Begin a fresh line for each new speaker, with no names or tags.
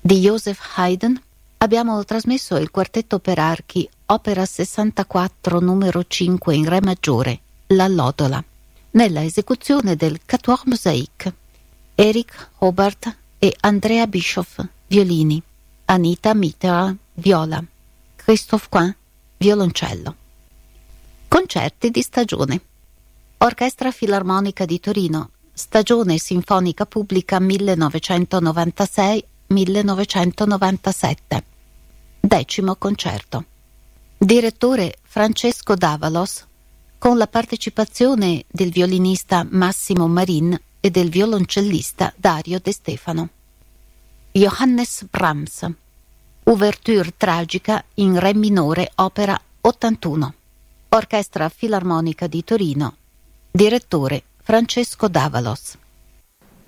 di Joseph Haydn abbiamo trasmesso il quartetto per archi, opera 64 numero 5 in re maggiore, La Lodola, nella esecuzione del Quatuor Mosaïque. Eric Hobart e Andrea Bischoff, violini, Anita Mitterrand, viola, Christophe Coin, violoncello. Concerti di stagione. Orchestra Filarmonica di Torino, stagione sinfonica pubblica 1996-1997. 10° concerto. Direttore Francesco Davalos, con la partecipazione del violinista Massimo Marin e del violoncellista Dario De Stefano. Johannes Brahms. Ouverture tragica in re minore, opera 81. Orchestra Filarmonica di Torino. Direttore Francesco Davalos.